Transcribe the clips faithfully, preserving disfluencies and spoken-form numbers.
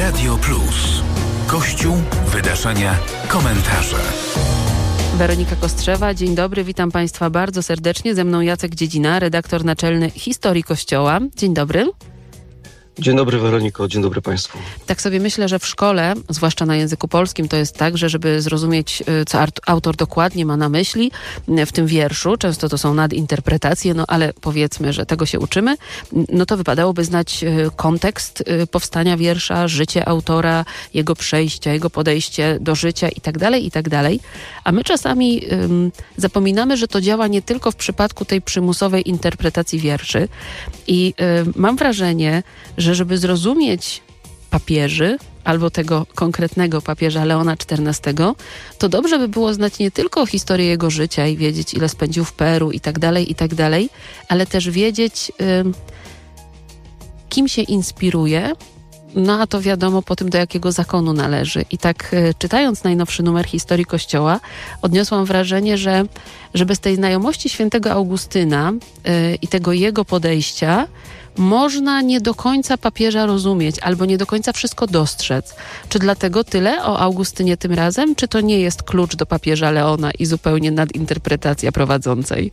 Radio Plus. Kościół, wydarzenia, komentarze. Weronika Kostrzewa, dzień dobry, witam Państwa bardzo serdecznie. Ze mną Jacek Dziedzina, redaktor naczelny Historii Kościoła. Dzień dobry. Dzień dobry Weroniko, dzień dobry Państwu. Tak sobie myślę, że w szkole, zwłaszcza na języku polskim, to jest tak, że żeby zrozumieć, co autor dokładnie ma na myśli w tym wierszu, często to są nadinterpretacje, no ale powiedzmy, że tego się uczymy, no to wypadałoby znać kontekst powstania wiersza, życie autora, jego przejścia, jego podejście do życia i tak dalej, i tak dalej. A my czasami um, zapominamy, że to działa nie tylko w przypadku tej przymusowej interpretacji wierszy. I um, mam wrażenie, że żeby zrozumieć papieży, albo tego konkretnego papieża Leona czternastego, to dobrze by było znać nie tylko historię jego życia i wiedzieć, ile spędził w Peru i tak dalej, i tak dalej, ale też wiedzieć, y, kim się inspiruje, no a to wiadomo po tym, do jakiego zakonu należy. I tak y, czytając najnowszy numer Historii Kościoła, odniosłam wrażenie, że, że bez tej znajomości świętego Augustyna y, i tego jego podejścia można nie do końca papieża rozumieć, albo nie do końca wszystko dostrzec. Czy dlatego tyle o Augustynie tym razem, czy to nie jest klucz do papieża Leona i zupełnie nadinterpretacja prowadzącej?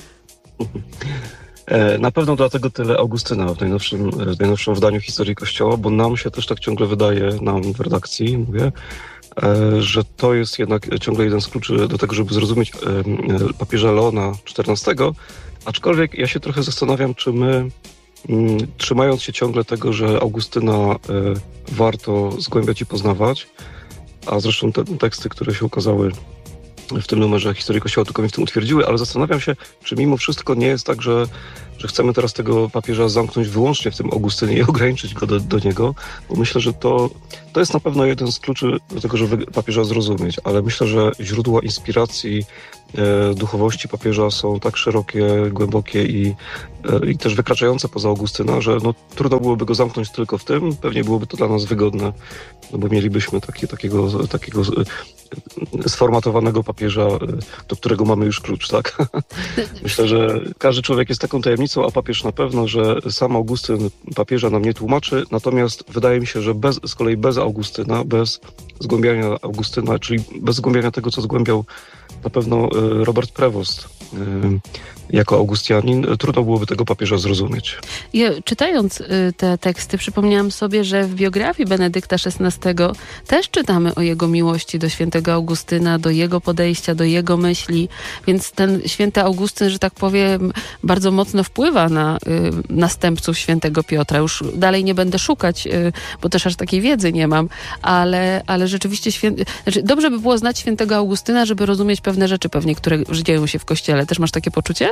Na pewno dlatego tyle Augustyna w najnowszym, w najnowszym wydaniu Historii Kościoła, bo nam się też tak ciągle wydaje, nam w redakcji, mówię, że to jest jednak ciągle jeden z kluczy do tego, żeby zrozumieć papieża Leona czternastego, aczkolwiek ja się trochę zastanawiam, czy my trzymając się ciągle tego, że Augustyna y, warto zgłębiać i poznawać, a zresztą te teksty, które się ukazały w tym numerze Historii Kościoła tylko mnie w tym utwierdziły, ale zastanawiam się, czy mimo wszystko nie jest tak, że, że chcemy teraz tego papieża zamknąć wyłącznie w tym Augustynie i ograniczyć go do, do niego, bo myślę, że to, to jest na pewno jeden z kluczy do tego, żeby papieża zrozumieć, ale myślę, że źródła inspiracji e, duchowości papieża są tak szerokie, głębokie i, e, i też wykraczające poza Augustyna, że no, trudno byłoby go zamknąć tylko w tym, pewnie byłoby to dla nas wygodne, no bo mielibyśmy taki, takiego, takiego sformatowanego papieża, do którego mamy już klucz, tak? Myślę, że każdy człowiek jest taką tajemnicą, a papież na pewno, że sam Augustyn papieża nam nie tłumaczy, natomiast wydaje mi się, że bez, z kolei bez Augustyna, bez zgłębiania Augustyna, czyli bez zgłębiania tego, co zgłębiał na pewno Robert Prevost jako Augustianin, trudno byłoby tego papieża zrozumieć. Ja, czytając te teksty, przypomniałam sobie, że w biografii Benedykta szesnastego też czytamy o jego miłości do świętego Augustyna, do jego podejścia, do jego myśli, więc ten święty Augustyn, że tak powiem, bardzo mocno wpływa na y, następców świętego Piotra. Już dalej nie będę szukać, y, bo też aż takiej wiedzy nie mam, ale, ale rzeczywiście święty, znaczy dobrze by było znać świętego Augustyna, żeby rozumieć pewne rzeczy pewnie, które dzieją się w Kościele. Też masz takie poczucie?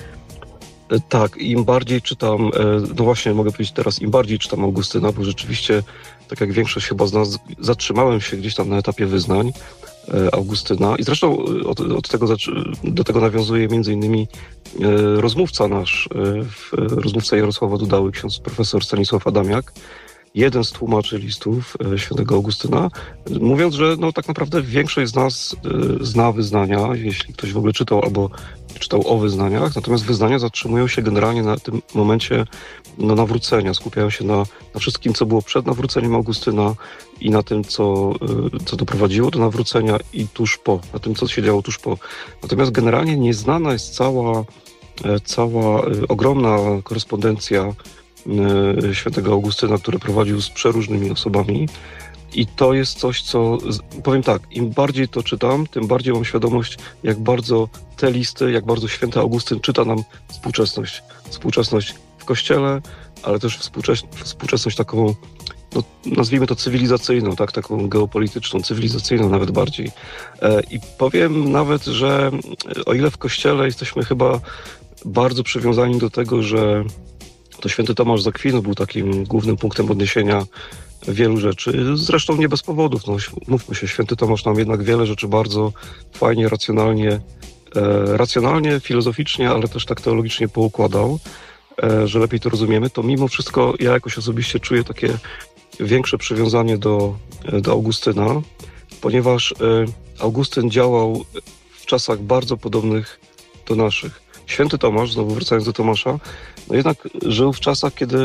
Tak, im bardziej czytam, no właśnie mogę powiedzieć teraz, im bardziej czytam Augustyna, bo rzeczywiście, tak jak większość chyba z nas, zatrzymałem się gdzieś tam na etapie wyznań Augustyna i zresztą od, od tego, do tego nawiązuje między innymi rozmówca nasz, rozmówca Jarosława Dudały, ksiądz profesor Stanisław Adamiak, jeden z tłumaczy listów świętego Augustyna, mówiąc, że no tak naprawdę większość z nas zna wyznania, jeśli ktoś w ogóle czytał albo czytał o wyznaniach, natomiast wyznania zatrzymują się generalnie na tym momencie no, nawrócenia, skupiają się na, na wszystkim, co było przed nawróceniem Augustyna i na tym, co, co doprowadziło do nawrócenia i tuż po, na tym, co się działo tuż po. Natomiast generalnie nieznana jest cała, cała ogromna korespondencja świętego Augustyna, który prowadził z przeróżnymi osobami. I to jest coś, co, powiem tak, im bardziej to czytam, tym bardziej mam świadomość, jak bardzo te listy, jak bardzo święty Augustyn czyta nam współczesność. Współczesność w Kościele, ale też współczes- współczesność taką, no, nazwijmy to cywilizacyjną, tak, taką geopolityczną, cywilizacyjną nawet bardziej. I powiem nawet, że o ile w Kościele jesteśmy chyba bardzo przywiązani do tego, że to święty Tomasz z Akwinu był takim głównym punktem odniesienia wielu rzeczy, zresztą nie bez powodów. No, mówmy się, święty Tomasz nam jednak wiele rzeczy bardzo fajnie, racjonalnie, e, racjonalnie, filozoficznie, ale też tak teologicznie poukładał, e, że lepiej to rozumiemy, to mimo wszystko ja jakoś osobiście czuję takie większe przywiązanie do, do Augustyna, ponieważ e, Augustyn działał w czasach bardzo podobnych do naszych. Święty Tomasz, znowu wracając do Tomasza, no jednak żył w czasach, kiedy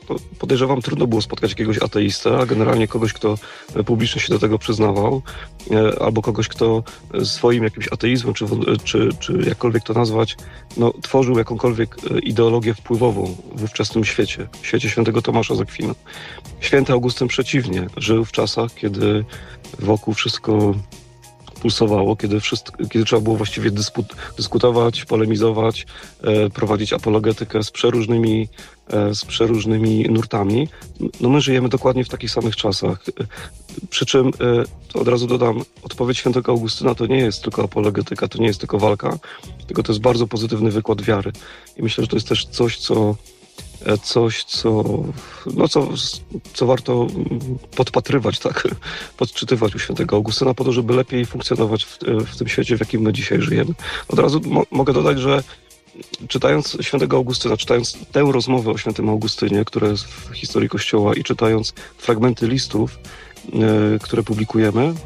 podejrzewam, trudno było spotkać jakiegoś ateistę, a generalnie kogoś, kto publicznie się do tego przyznawał, albo kogoś, kto swoim jakimś ateizmem, czy, czy, czy jakkolwiek to nazwać, no, tworzył jakąkolwiek ideologię wpływową w ówczesnym świecie, w świecie świętego Tomasza z Akwinu. Święty Augustyn przeciwnie, żył w czasach, kiedy wokół wszystko pulsowało, kiedy, wszystko, kiedy trzeba było właściwie dysput, dyskutować, polemizować, e, prowadzić apologetykę z przeróżnymi, e, z przeróżnymi nurtami. No my żyjemy dokładnie w takich samych czasach. E, przy czym, e, to od razu dodam, odpowiedź świętego Augustyna to nie jest tylko apologetyka, to nie jest tylko walka, tylko to jest bardzo pozytywny wykład wiary. I myślę, że to jest też coś, co Coś, co, no co, co warto podpatrywać, tak, podczytywać u świętego Augustyna po to, żeby lepiej funkcjonować w, w tym świecie, w jakim my dzisiaj żyjemy. Od razu mo- mogę dodać, że czytając świętego Augustyna, czytając tę rozmowę o świętym Augustynie, która jest w historii Kościoła i czytając fragmenty listów, y, które publikujemy, y,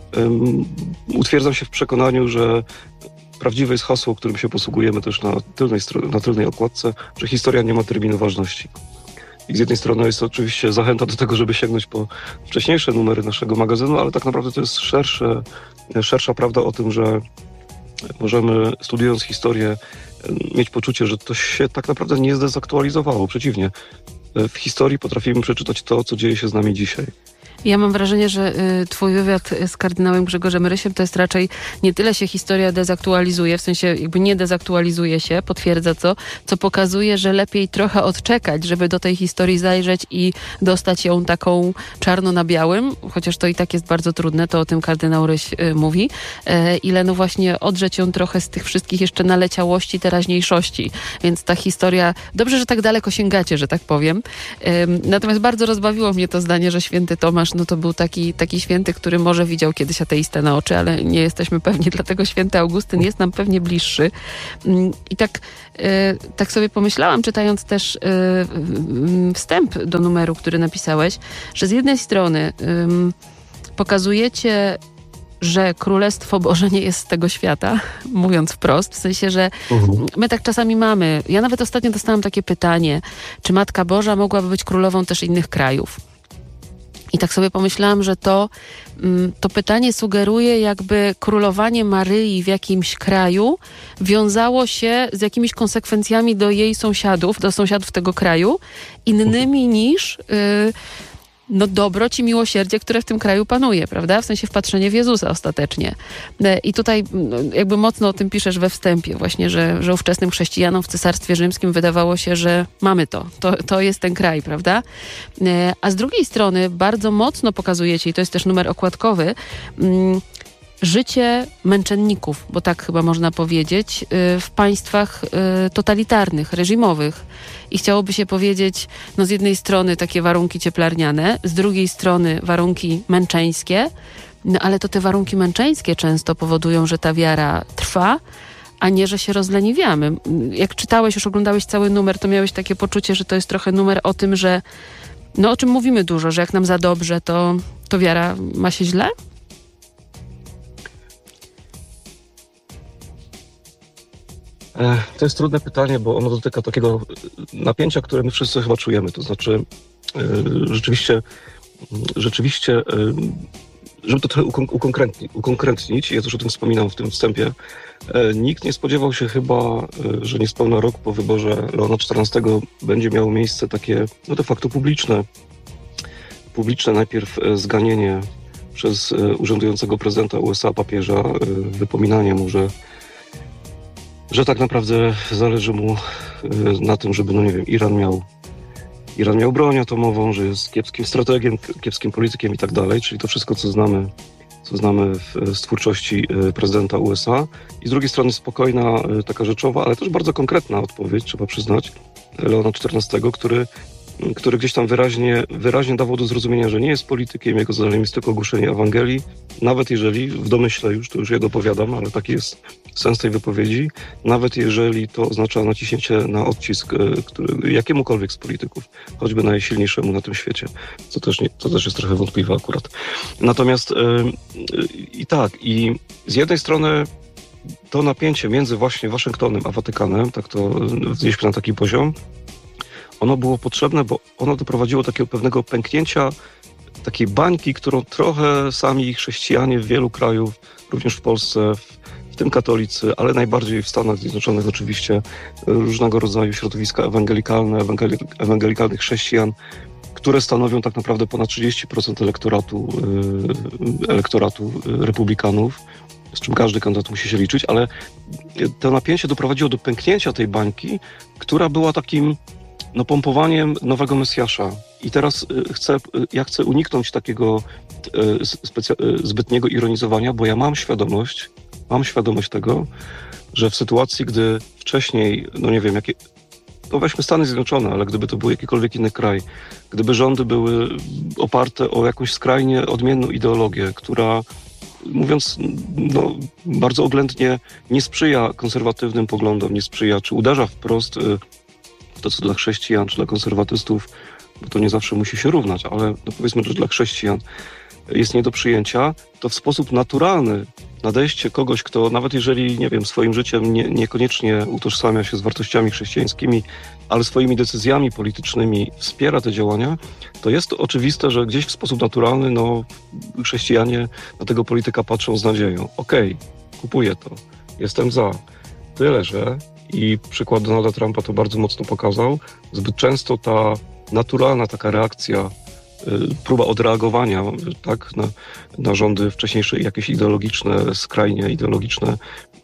utwierdzam się w przekonaniu, że prawdziwe jest hasło, którym się posługujemy też na tylnej, na tylnej okładce, że historia nie ma terminu ważności. I z jednej strony jest to oczywiście zachęta do tego, żeby sięgnąć po wcześniejsze numery naszego magazynu, ale tak naprawdę to jest szersze, szersza prawda o tym, że możemy, studiując historię, mieć poczucie, że to się tak naprawdę nie zdezaktualizowało. Przeciwnie, w historii potrafimy przeczytać to, co dzieje się z nami dzisiaj. Ja mam wrażenie, że y, twój wywiad z kardynałem Grzegorzem Rysiem to jest raczej nie tyle się historia dezaktualizuje, w sensie jakby nie dezaktualizuje się, potwierdza co, co pokazuje, że lepiej trochę odczekać, żeby do tej historii zajrzeć i dostać ją taką czarno na białym, chociaż to i tak jest bardzo trudne, to o tym kardynał Ryś y, mówi, y, ile no właśnie odrzeć ją trochę z tych wszystkich jeszcze naleciałości teraźniejszości. Więc ta historia, dobrze, że tak daleko sięgacie, że tak powiem. Y, natomiast bardzo rozbawiło mnie to zdanie, że święty Tomasz no to był taki, taki święty, który może widział kiedyś ateistę na oczy, ale nie jesteśmy pewni, dlatego święty Augustyn jest nam pewnie bliższy. I tak, tak sobie pomyślałam, czytając też wstęp do numeru, który napisałeś, że z jednej strony pokazujecie, że Królestwo Boże nie jest z tego świata, mówiąc wprost, w sensie, że uh-huh. my tak czasami mamy. Ja nawet ostatnio dostałam takie pytanie, czy Matka Boża mogłaby być królową też innych krajów? I tak sobie pomyślałam, że to, to pytanie sugeruje, jakby królowanie Maryi w jakimś kraju wiązało się z jakimiś konsekwencjami do jej sąsiadów, do sąsiadów tego kraju, innymi niż y, no, dobroć i miłosierdzie, które w tym kraju panuje, prawda? W sensie wpatrzenie w Jezusa ostatecznie. I tutaj jakby mocno o tym piszesz we wstępie właśnie, że, że ówczesnym chrześcijanom w Cesarstwie Rzymskim wydawało się, że mamy to. To, to jest ten kraj, prawda? A z drugiej strony bardzo mocno pokazujecie, i to jest też numer okładkowy, życie męczenników, bo tak chyba można powiedzieć, w państwach totalitarnych, reżimowych. I chciałoby się powiedzieć, no z jednej strony takie warunki cieplarniane, z drugiej strony warunki męczeńskie, no ale to te warunki męczeńskie często powodują, że ta wiara trwa, a nie, że się rozleniwiamy. Jak czytałeś, już oglądałeś cały numer, to miałeś takie poczucie, że to jest trochę numer o tym, że no o czym mówimy dużo, że jak nam za dobrze, to, to wiara ma się źle? To jest trudne pytanie, bo ono dotyka takiego napięcia, które my wszyscy chyba czujemy. To znaczy rzeczywiście, rzeczywiście żeby to trochę ukonkretnić, ukonkretnić, ja też o tym wspominam w tym wstępie, nikt nie spodziewał się chyba, że niespełna rok po wyborze Leona czternastego będzie miało miejsce takie, no de facto publiczne, publiczne najpierw zganienie przez urzędującego prezydenta U S A, papieża, wypominanie mu, że że tak naprawdę zależy mu na tym, żeby, no nie wiem, Iran miał, Iran miał broń atomową, że jest kiepskim strategiem, kiepskim politykiem i tak dalej, czyli to wszystko, co znamy, co znamy w, z twórczości prezydenta U S A. I z drugiej strony spokojna, taka rzeczowa, ale też bardzo konkretna odpowiedź, trzeba przyznać, Leona czternastego, który, który gdzieś tam wyraźnie, wyraźnie dawał do zrozumienia, że nie jest politykiem, jego zadaniem jest tylko głoszenie Ewangelii, nawet jeżeli, w domyśle już, to już ja dopowiadam, ale taki jest sens tej wypowiedzi, nawet jeżeli to oznacza naciśnięcie na odcisk który, jakiemukolwiek z polityków, choćby najsilniejszemu na tym świecie, co też, nie, to też jest trochę wątpliwe akurat. Natomiast yy, i tak, i z jednej strony to napięcie między właśnie Waszyngtonem a Watykanem, tak to wznieśmy na taki poziom, ono było potrzebne, bo ono doprowadziło do takiego pewnego pęknięcia takiej bańki, którą trochę sami chrześcijanie w wielu krajów, również w Polsce, w tym katolicy, ale najbardziej w Stanach Zjednoczonych oczywiście, różnego rodzaju środowiska ewangelikalne, ewangeli- ewangelikalnych chrześcijan, które stanowią tak naprawdę ponad trzydzieści procent elektoratu, yy, elektoratu republikanów, z czym każdy kandydat musi się liczyć, ale to napięcie doprowadziło do pęknięcia tej bańki, która była takim no, pompowaniem nowego Mesjasza. I teraz chcę, ja chcę uniknąć takiego specja- zbytniego ironizowania, bo ja mam świadomość, mam świadomość tego, że w sytuacji, gdy wcześniej, no nie wiem, jakie, no weźmy Stany Zjednoczone, ale gdyby to był jakikolwiek inny kraj, gdyby rządy były oparte o jakąś skrajnie odmienną ideologię, która, mówiąc no, bardzo oględnie, nie sprzyja konserwatywnym poglądom, nie sprzyja, czy uderza wprost w to, co dla chrześcijan, czy dla konserwatystów, bo to nie zawsze musi się równać, ale no powiedzmy, że dla chrześcijan jest nie do przyjęcia, to w sposób naturalny nadejście kogoś, kto nawet jeżeli, nie wiem, swoim życiem nie, niekoniecznie utożsamia się z wartościami chrześcijańskimi, ale swoimi decyzjami politycznymi wspiera te działania, to jest oczywiste, że gdzieś w sposób naturalny no, chrześcijanie na tego polityka patrzą z nadzieją. Okej, okay, kupuję to, jestem za. Tyle, że i przykład Donalda Trumpa to bardzo mocno pokazał, zbyt często ta naturalna taka reakcja, próba odreagowania tak, na, na rządy wcześniejsze jakieś ideologiczne, skrajnie ideologiczne,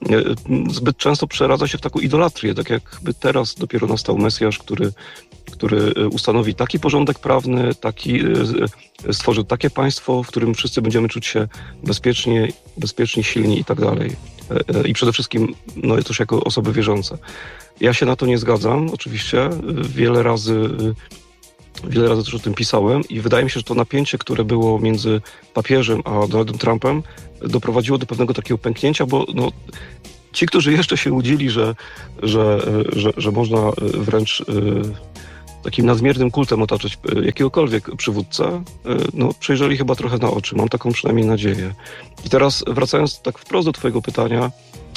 zbyt często przeradza się w taką idolatrię, tak jakby teraz dopiero nastał Mesjasz, który, który ustanowi taki porządek prawny, taki, stworzył takie państwo, w którym wszyscy będziemy czuć się bezpiecznie, bezpieczni, silni i tak dalej. I przede wszystkim no, też jako osoby wierzące. Ja się na to nie zgadzam, oczywiście. Wiele razy Wiele razy też o tym pisałem i wydaje mi się, że to napięcie, które było między papieżem a Donaldem Trumpem, doprowadziło do pewnego takiego pęknięcia, bo no, ci, którzy jeszcze się łudzili, że, że, że, że można wręcz takim nadmiernym kultem otaczać jakiegokolwiek przywódcę, no, przejrzeli chyba trochę na oczy. Mam taką przynajmniej nadzieję. I teraz wracając tak wprost do twojego pytania,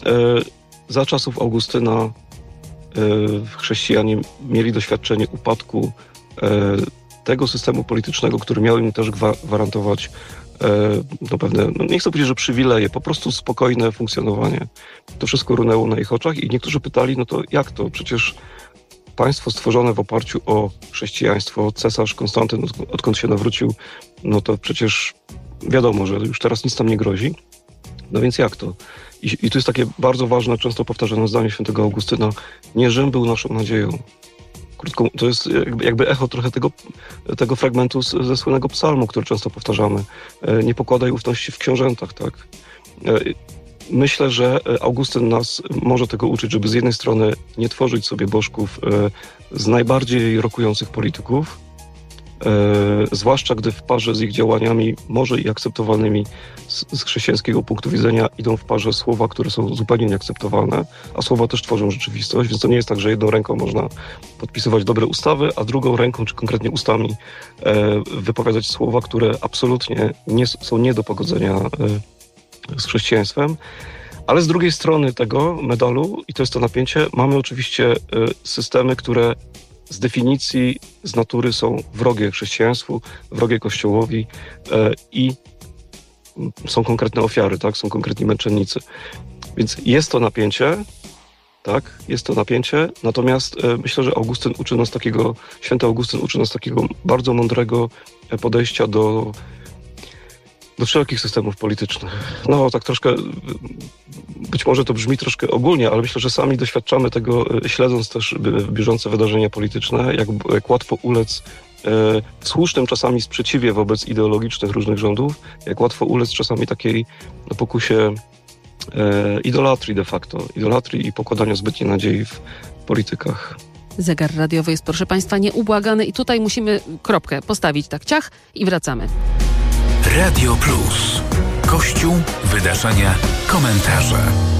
za czasów Augustyna chrześcijanie mieli doświadczenie upadku tego systemu politycznego, który miał im też gwarantować no pewne, no nie chcę powiedzieć, że przywileje, po prostu spokojne funkcjonowanie. To wszystko runęło na ich oczach i niektórzy pytali, no to jak to? Przecież państwo stworzone w oparciu o chrześcijaństwo, cesarz Konstantyn, odkąd się nawrócił, no to przecież wiadomo, że już teraz nic tam nie grozi. No więc jak to? I, i to jest takie bardzo ważne, często powtarzane zdanie świętego Augustyna, nie Rzym był naszą nadzieją. Krótko, to jest jakby, jakby echo trochę tego, tego fragmentu z, ze słynnego psalmu, który często powtarzamy. Nie pokładaj ufności w książętach, tak? Myślę, że Augustyn nas może tego uczyć, żeby z jednej strony nie tworzyć sobie bożków z najbardziej rokujących polityków, zwłaszcza gdy w parze z ich działaniami, może i akceptowalnymi z, z chrześcijańskiego punktu widzenia, idą w parze słowa, które są zupełnie nieakceptowalne, a słowa też tworzą rzeczywistość, więc to nie jest tak, że jedną ręką można podpisywać dobre ustawy, a drugą ręką, czy konkretnie ustami e, wypowiadać słowa, które absolutnie nie, są nie do pogodzenia e, z chrześcijaństwem. Ale z drugiej strony tego medalu, i to jest to napięcie, mamy oczywiście e, systemy, które z definicji, z natury są wrogie chrześcijaństwu, wrogie Kościołowi e, i są konkretne ofiary, tak? Są konkretni męczennicy. Więc jest to napięcie, tak? Jest to napięcie, natomiast e, myślę, że Augustyn uczy nas takiego, święty Augustyn uczy nas takiego bardzo mądrego podejścia do do wszelkich systemów politycznych. No tak troszkę, być może to brzmi troszkę ogólnie, ale myślę, że sami doświadczamy tego, śledząc też bieżące wydarzenia polityczne, jak, jak łatwo ulec w słusznym czasami sprzeciwie wobec ideologicznych różnych rządów, jak łatwo ulec czasami takiej no, pokusie e, idolatrii de facto, idolatrii i pokładania zbytniej nadziei w politykach. Zegar radiowy jest, proszę Państwa, nieubłagany i tutaj musimy kropkę postawić tak ciach i wracamy. Radio Plus. Kościół, wydarzenia, komentarze.